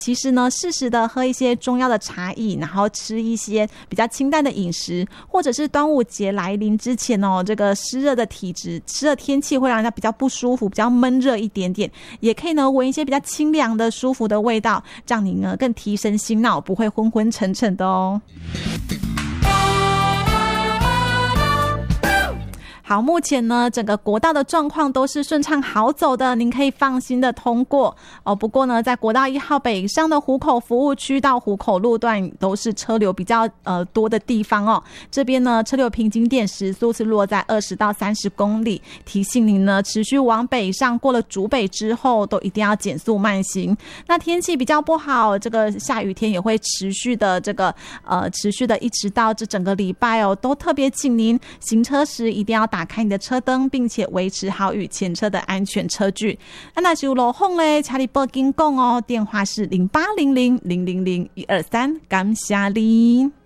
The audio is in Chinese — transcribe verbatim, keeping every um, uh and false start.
其实呢，适时的喝一些中药的茶饮，然后吃一些比较清淡的饮食，或者是端午节来临之前哦，这个湿热的体质、湿热天气会让人家比较不舒服，比较闷热一点点，也可以呢闻一些比较清凉的、舒服的味道，让你呢更提神醒脑，不会昏昏沉沉的哦。好，目前呢，整个国道的状况都是顺畅好走的，您可以放心的通过哦。不过呢，在国道一号北上的湖口服务区到湖口路段都是车流比较呃多的地方哦。这边呢，车流平均点时速是落在二十到三十公里，提醒您呢，持续往北上，过了竹北之后，都一定要减速慢行。那天气比较不好，这个下雨天也会持续的这个呃持续的一直到这整个礼拜哦，都特别请您行车时一定要打。打开你的车灯，并且维持好与前车的安全车距。啊，那是有路况咧，请你报警讲哦，电话是零八零零零零零一二三，感谢你。